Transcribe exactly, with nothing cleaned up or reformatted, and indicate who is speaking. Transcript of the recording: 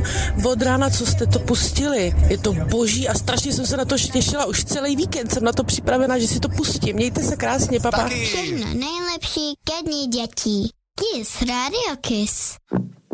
Speaker 1: od rána, co jste to pustili. Je to boží a strašně jsem se na to těšila. Už celý víkend jsem na to připravená, že si to pustím. Mějte se krásně, papa.
Speaker 2: Všechno nejlepší ke dní dětí. Kiss Radio Kiss.